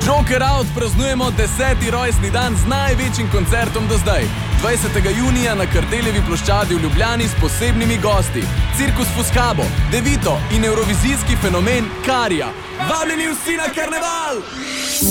Joker Out praznujemo 10. rojstni dan z največjim koncertom do zdaj. 20. junija na Kardeljevi ploščadi v Ljubljani s posebnimi gosti. Cirkus Fuscabo, Devito in evrovizijski fenomen Karija. Vabljeni vsi na karneval!